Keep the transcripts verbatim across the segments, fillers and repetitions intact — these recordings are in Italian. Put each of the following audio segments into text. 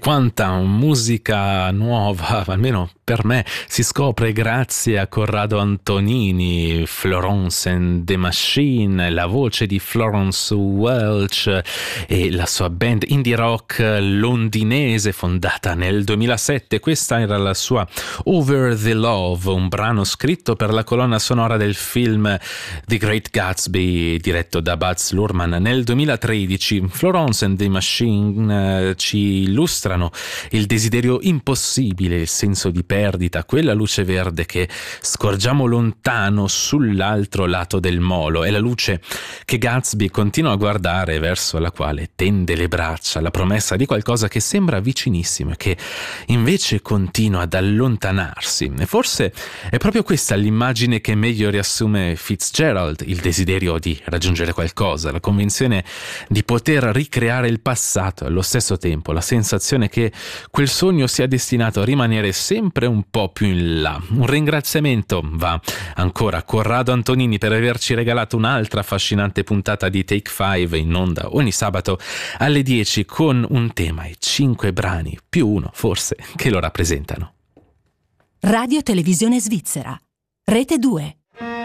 quanta musica nuova, almeno per me, si scopre grazie a Corrado Antonini, Florence and the Machine, la voce di Florence Welch e la sua band indie rock londinese fondata nel duemilasette. Questa era la sua Over the Love, un brano scritto per la colonna sonora del film The Great Gatsby diretto da Baz Luhrmann nel duemilatredici. Florence and the Machine eh, ci illustrano il desiderio impossibile, il senso di perdita, quella luce verde che scorgiamo lontano sull'altro lato del molo. È la luce che Gatsby continua a guardare, verso la quale tende le braccia, la promessa di qualcosa che sembra vicinissimo e che invece continua ad allontanarsi. E forse è proprio questa l'immagine che meglio riassume Fitzgerald: il desiderio di raggiungere qualcosa, la convinzione di poter ricreare il passato, allo stesso tempo la sensazione che quel sogno sia destinato a rimanere sempre un po' più in là. Un ringraziamento va ancora a Corrado Antonini per averci regalato un'altra affascinante puntata di Take Five, in onda ogni sabato alle dieci, con un tema e cinque brani più uno forse che lo rappresentano. Radio Televisione Svizzera, Rete due.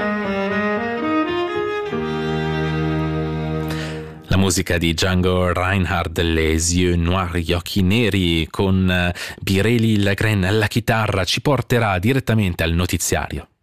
La musica di Django Reinhardt, Les Yeux Noirs, gli occhi neri, con Bireli Lagren alla chitarra, ci porterà direttamente al notiziario.